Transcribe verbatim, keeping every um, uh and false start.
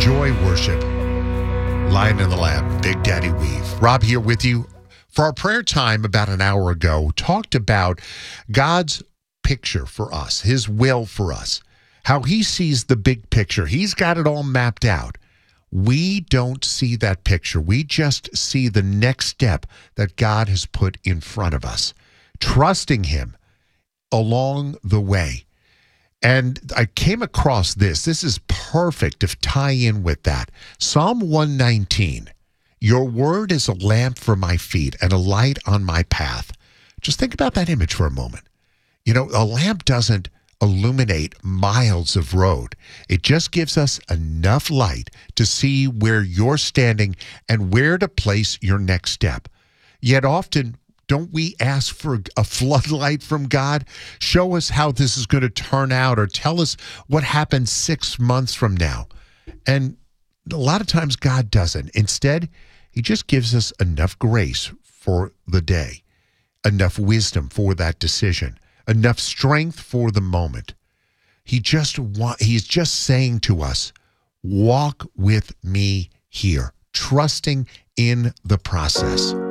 Enjoy worship. Lion in the Lamb, Big Daddy Weave. Rob here with you. For our prayer time about an hour ago, talked about God's picture for us, his will for us, how he sees the big picture. He's got it all mapped out. We don't see that picture. We just see the next step that God has put in front of us, trusting him along the way. And I came across this. This is perfect to tie in with that. Psalm one nineteen, your word is a lamp for my feet and a light on my path. Just think about that image for a moment. You know, a lamp doesn't illuminate miles of road. It just gives us enough light to see where you're standing and where to place your next step. Yet often, don't we ask for a floodlight from God? Show us how this is going to turn out, or tell us what happens six months from now. And a lot of times God doesn't. Instead, he just gives us enough grace for the day, enough wisdom for that decision, enough strength for the moment. He just want, he's just saying to us, walk with me here, trusting in the process.